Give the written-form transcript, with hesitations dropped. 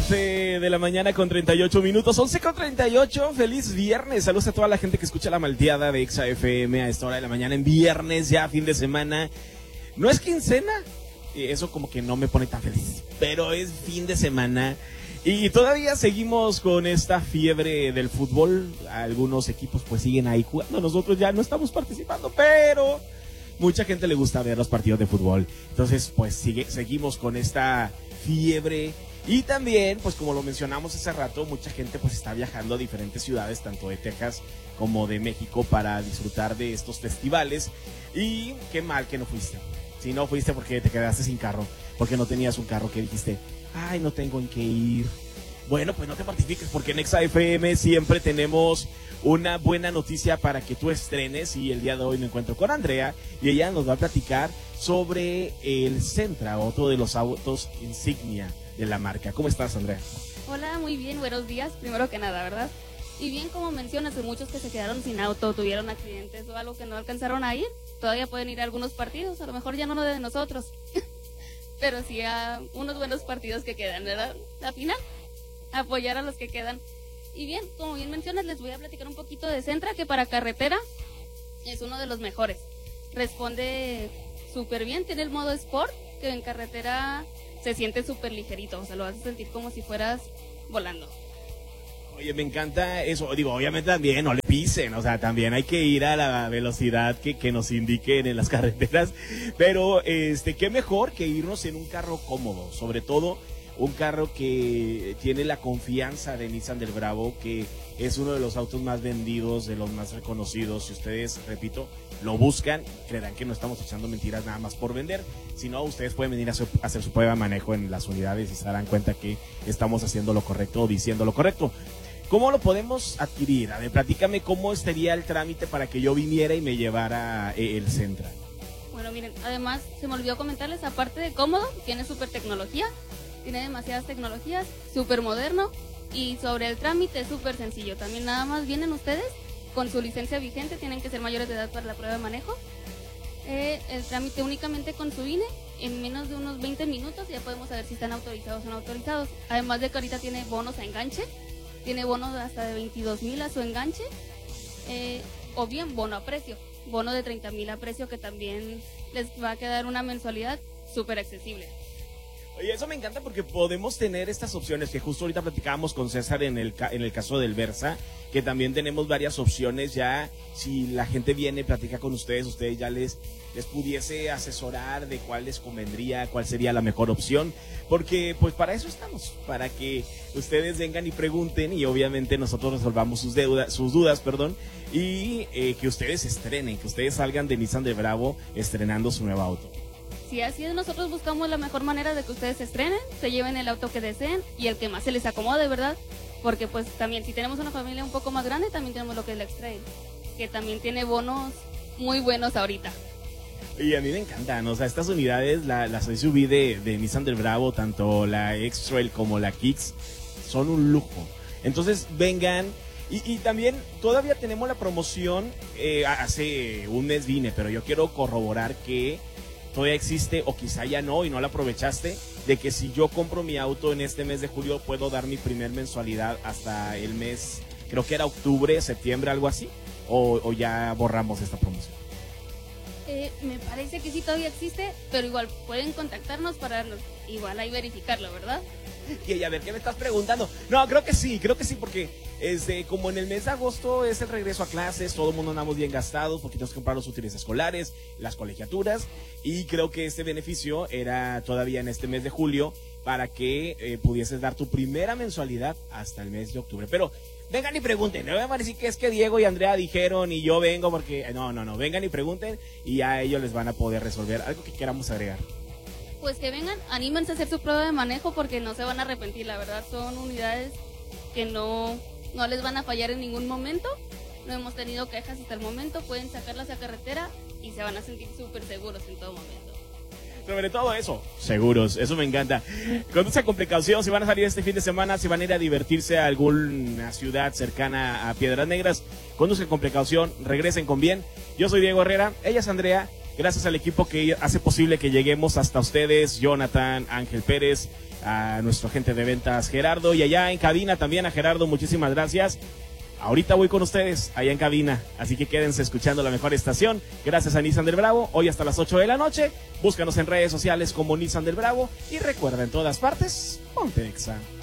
11 de la mañana con 38 minutos, 11 con 38, feliz viernes, saludos a toda la gente que escucha la malteada de Exa FM a esta hora de la mañana en viernes, ya fin de semana, no es quincena, eso como que no me pone tan feliz, pero es fin de semana y todavía seguimos con esta fiebre del fútbol, algunos equipos pues siguen ahí jugando, nosotros ya no estamos participando, pero mucha gente le gusta ver los partidos de fútbol, entonces pues seguimos con esta fiebre. Y también, pues como lo mencionamos hace rato, mucha gente pues está viajando a diferentes ciudades, tanto de Texas como de México, para disfrutar de estos festivales. Y qué mal que no fuiste. Si no fuiste porque te quedaste sin carro, porque no tenías un carro, que dijiste, ay, no tengo en qué ir. Bueno, pues no te mortifiques, porque en Exa FM siempre tenemos una buena noticia para que tú estrenes. Y el día de hoy me encuentro con Andrea y ella nos va a platicar sobre el Sentra, otro de los autos insignia de la marca. ¿Cómo estás, Andrea? Hola, muy bien, buenos días, primero que nada, ¿verdad? Y bien, como mencionas, hay muchos que se quedaron sin auto, tuvieron accidentes o algo que no alcanzaron a ir, todavía pueden ir a algunos partidos, a lo mejor ya no lo de nosotros, pero sí a unos buenos partidos que quedan, ¿verdad? La final, apoyar a los que quedan. Y bien, como bien mencionas, les voy a platicar un poquito de Sentra, que para carretera es uno de los mejores. Responde súper bien, tiene el modo Sport, que en carretera se siente súper ligerito, o sea, lo vas a sentir como si fueras volando. Oye, me encanta eso, digo, obviamente también no le pisen, o sea, también hay que ir a la velocidad que nos indiquen en las carreteras, pero qué mejor que irnos en un carro cómodo, sobre todo un carro que tiene la confianza de Nissan del Bravo, que es uno de los autos más vendidos, de los más reconocidos. Si ustedes, repito, lo buscan, creerán que no estamos echando mentiras nada más por vender, sino ustedes pueden venir a hacer su prueba de manejo en las unidades y se darán cuenta que estamos haciendo lo correcto o diciendo lo correcto. ¿Cómo lo podemos adquirir? A ver, platícame cómo sería el trámite para que yo viniera y me llevara el Sentra. Bueno, miren, además se me olvidó comentarles, aparte de cómodo, tiene súper tecnología, tiene demasiadas tecnologías, súper moderno, y sobre el trámite es súper sencillo. También nada más vienen ustedes con su licencia vigente, tienen que ser mayores de edad para la prueba de manejo. El trámite únicamente con su INE, en menos de unos 20 minutos ya podemos saber si están autorizados o no autorizados. Además de que ahorita tiene bonos a enganche, tiene bonos hasta de 22,000 a su enganche, o bien bono a precio, bono de 30,000 a precio, que también les va a quedar una mensualidad súper accesible. Oye, eso me encanta porque podemos tener estas opciones que justo ahorita platicábamos con César en el caso del Versa, que también tenemos varias opciones ya. Si la gente viene, platica con ustedes ya les pudiese asesorar de cuál les convendría, cuál sería la mejor opción, porque pues para eso estamos, para que ustedes vengan y pregunten y obviamente nosotros resolvamos sus dudas, y que ustedes estrenen, que ustedes salgan de Nissan de Bravo estrenando su nuevo auto. Sí, así es, nosotros buscamos la mejor manera de que ustedes se estrenen, se lleven el auto que deseen y el que más se les acomode, ¿verdad? Porque pues también si tenemos una familia un poco más grande, también tenemos lo que es la X-Trail, que también tiene bonos muy buenos ahorita. Y a mí me encantan, o sea, estas unidades, las SUV de Nissan del Bravo, tanto la X-Trail como la Kicks, son un lujo. Entonces vengan. Y también todavía tenemos la promoción, hace un mes vine, pero yo quiero corroborar que todavía existe, o quizá ya no y no la aprovechaste, de que si yo compro mi auto en este mes de julio puedo dar mi primer mensualidad hasta el mes, creo que era octubre, septiembre, algo así, o ya borramos esta promoción. Me parece que sí todavía existe, pero igual pueden contactarnos para igual ahí verificarlo, ¿verdad? Y a ver, ¿qué me estás preguntando? No, creo que sí, porque como en el mes de agosto es el regreso a clases, todo el mundo andamos bien gastados porque tenemos que comprar los útiles escolares, las colegiaturas, y creo que este beneficio era todavía en este mes de julio para que pudieses dar tu primera mensualidad hasta el mes de octubre. Pero vengan y pregunten, no me van a decir que es que Diego y Andrea dijeron y yo vengo porque... No, vengan y pregunten y a ellos les van a poder resolver algo que queramos agregar. Pues que vengan, anímense a hacer su prueba de manejo porque no se van a arrepentir, la verdad son unidades que no les van a fallar en ningún momento, no hemos tenido quejas hasta el momento, pueden sacarlas a carretera y se van a sentir súper seguros en todo momento. Sobre todo eso, seguros, eso me encanta. Conduzcan con precaución, si van a salir este fin de semana, si van a ir a divertirse a alguna ciudad cercana a Piedras Negras, conduzcan con precaución, regresen con bien. Yo soy Diego Herrera, ella es Andrea, gracias al equipo que hace posible que lleguemos hasta ustedes, Jonathan, Ángel Pérez, a nuestro agente de ventas Gerardo, y allá en cabina también a Gerardo, muchísimas gracias. Ahorita voy con ustedes allá en cabina, así que quédense escuchando la mejor estación. Gracias a Nissan del Bravo, hoy hasta las 8 de la noche. Búscanos en redes sociales como Nissan del Bravo y recuerda, en todas partes, ponte Exa.